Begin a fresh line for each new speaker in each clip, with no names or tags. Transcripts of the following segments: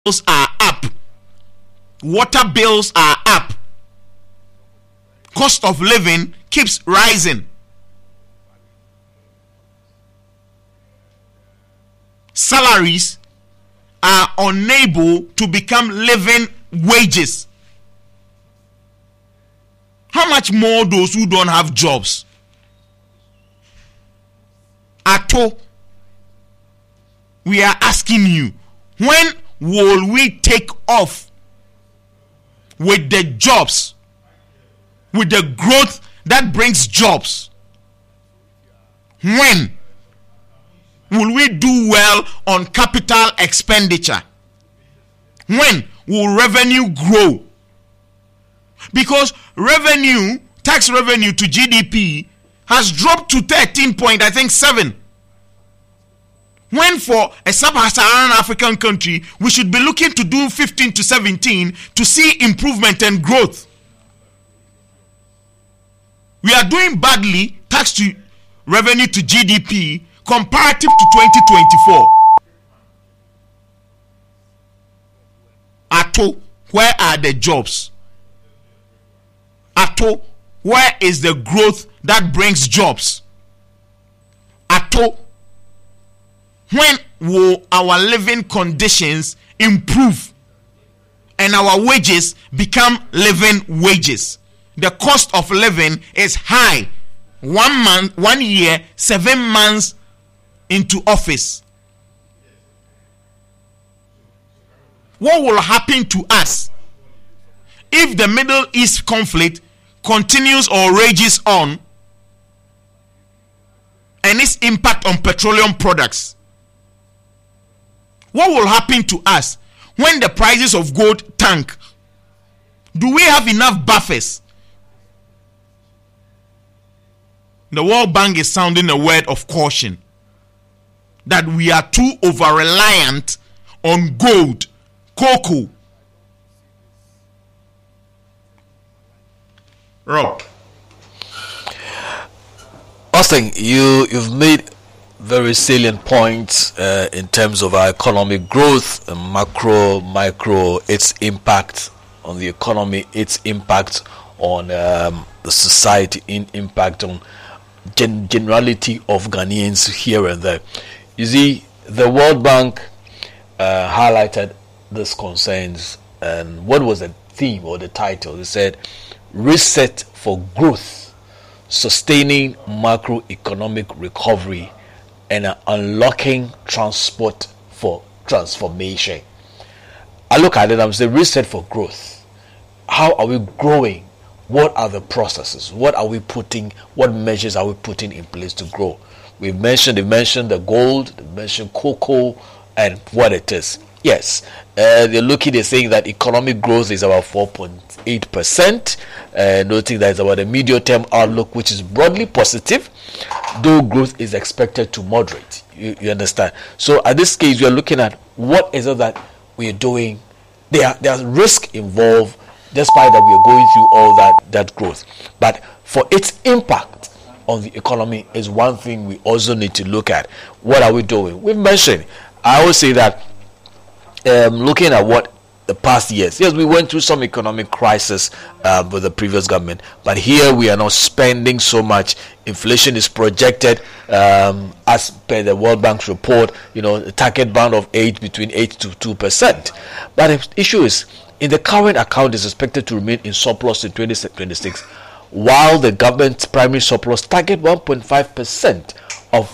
bills are up. Water bills are up. Cost of living keeps rising. Salaries are unable to become living wages. How much more those who don't have jobs? Ato, we are asking you, when will we take off with the jobs, with the growth that brings jobs? When will we do well on capital expenditure? When will revenue grow? Because revenue, tax revenue to GDP has dropped to 13.7. When for a sub-Saharan African country, we should be looking to do 15 to 17 to see improvement and growth. We are doing badly, tax to revenue to GDP, comparative to 2024. Ato, where are the jobs? Ato, where is the growth that brings jobs? Ato, when will our living conditions improve and our wages become living wages? The cost of living is high. 1 year, 7 months into office. What will happen to us if the Middle East conflict continues or rages on, and its impact on petroleum products? What will happen to us when the prices of gold tank? Do we have enough buffers? The World Bank is sounding a word of caution that we are too over-reliant on gold, cocoa. Rob.
Austin, you've made very salient points in terms of our economic growth, macro, micro, its impact on the economy, its impact on the society, impact on generality of Ghanaians here and there. You see, the World Bank highlighted these concerns, and what was the theme or the title? They said, Reset for Growth, Sustaining Macroeconomic Recovery and Unlocking Transport for Transformation. I look at it and say, reset for growth. How are we growing? What are the processes? What measures are we putting in place to grow? They mentioned the gold, they mentioned cocoa, and what it is. Yes, they're saying that economic growth is about 4.8%, noting that it's about a medium-term outlook, which is broadly positive, though growth is expected to moderate. You understand? So at this case, we are looking at what is it that we are doing. There's risk involved, despite that we are going through all that growth. But for its impact on the economy is one thing we also need to look at. What are we doing? We've mentioned, I always say that looking at what the past years, yes, we went through some economic crisis with the previous government, but here we are not spending so much. Inflation is projected as per the World Bank's report, the target band of between 8 to 2%. But the issue is, in the current account is expected to remain in surplus in 2026, while the government's primary surplus target 1.5% of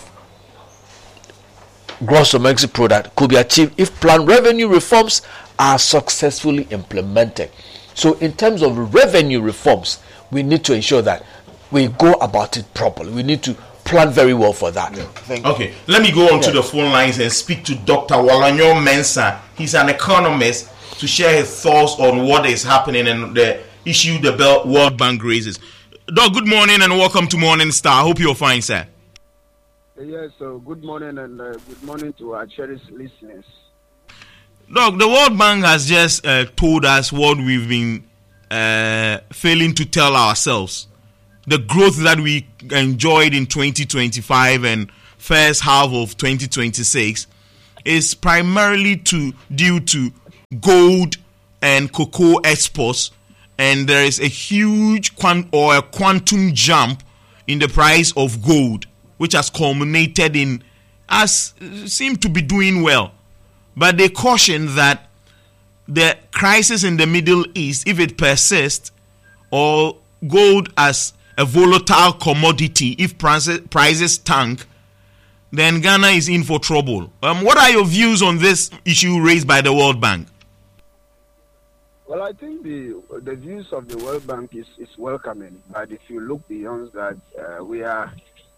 gross domestic product could be achieved if planned revenue reforms are successfully implemented. So in terms of revenue reforms, we need to ensure that we go about it properly. We need to plan very well for that.
Yeah. Okay, let me go on to the phone lines and speak to Dr. Walanyo Mensah. He's an economist, to share his thoughts on what is happening and the issue the World Bank raises. Doc, good morning and welcome to Morning Star. I hope you're fine, sir.
Yes, so good morning and good morning to our cherished listeners.
Doc, the World Bank has just told us what we've been failing to tell ourselves. The growth that we enjoyed in 2025 and first half of 2026 is primarily due to gold and cocoa exports, and there is a huge quantum jump in the price of gold, which has culminated in us seem to be doing well. But they caution that the crisis in the Middle East, if it persists, or gold as a volatile commodity, if prices tank, then Ghana is in for trouble. What are your views on this issue raised by the World Bank?
Well, I think the views of the World Bank is welcoming, but if you look beyond that, we are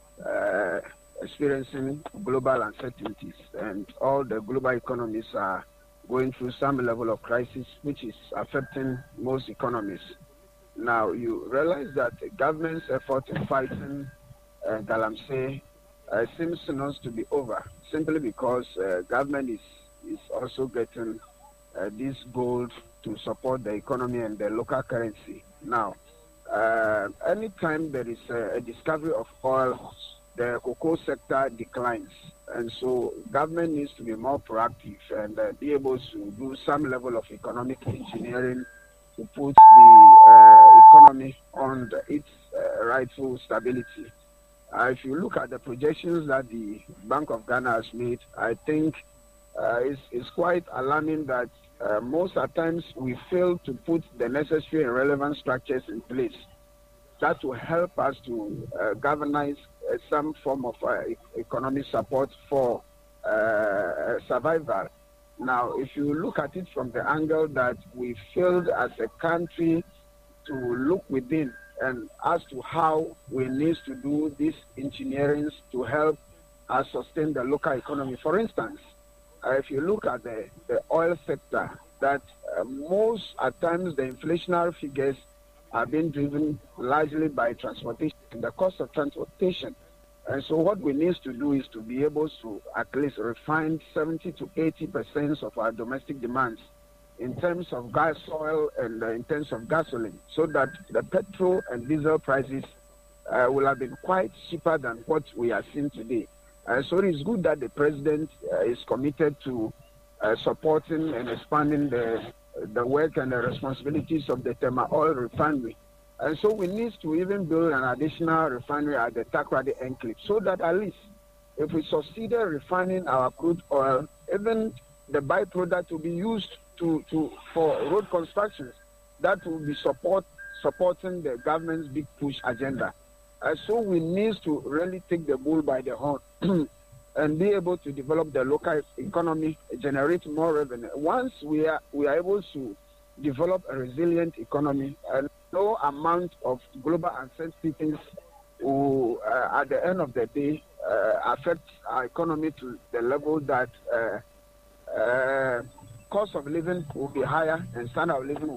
experiencing global uncertainties, and all the global economies are going through some level of crisis, which is affecting most economies. Now, you realize that the government's effort in fighting Galamsey seems not to be over, simply because government is also getting this gold to support the economy and the local currency. Now, anytime there is a discovery of oil, the cocoa sector declines. And so government needs to be more proactive and be able to do some level of economic engineering to put the economy on its rightful stability. If you look at the projections that the Bank of Ghana has made, I think it's quite alarming that most at times we fail to put the necessary and relevant structures in place that will help us to galvanize some form of economic support for survival. Now, if you look at it from the angle that we failed as a country to look within and as to how we need to do this engineering to help us sustain the local economy. For instance, if you look at the oil sector, that most at times the inflationary figures are being driven largely by transportation, the cost of transportation. And so what we need to do is to be able to at least refine 70 to 80% of our domestic demands in terms of gas oil and in terms of gasoline, so that the petrol and diesel prices will have been quite cheaper than what we are seeing today. So it is good that the president is committed to supporting and expanding the work and the responsibilities of the Tema Oil Refinery. And so we need to even build an additional refinery at the Takoradi Enclave, so that at least if we succeed in refining our crude oil, even the byproduct will be used for road constructions that will be supporting the government's big push agenda. So we need to really take the bull by the horn and be able to develop the local economy, generate more revenue. Once we are able to develop a resilient economy, no amount of global uncertainties will, at the end of the day, affect our economy to the level that cost of living will be higher and standard of living will